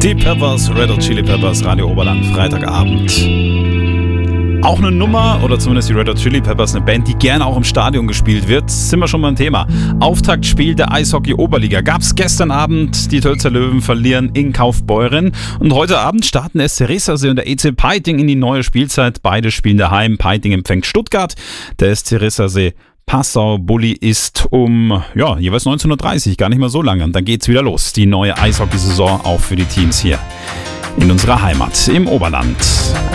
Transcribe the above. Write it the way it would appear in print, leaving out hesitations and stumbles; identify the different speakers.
Speaker 1: Die Peppers, Red Hot Chili Peppers, Radio Oberland, Freitagabend. Auch eine Nummer, oder zumindest die Red Hot Chili Peppers, eine Band, die gerne auch im Stadion gespielt wird, sind wir schon beim Thema. Auftaktspiel der Eishockey-Oberliga gab's gestern Abend. Die Tölzer Löwen verlieren in Kaufbeuren. Und heute Abend starten SC Rissersee und der EC Peiting in die neue Spielzeit. Beide spielen daheim. Peiting empfängt Stuttgart. Der SC Rissersee Passau Bulli ist um jeweils 19:30 Uhr, gar nicht mehr so lange. Und dann geht's wieder los. Die neue Eishockeysaison auch für die Teams hier in unserer Heimat im Oberland.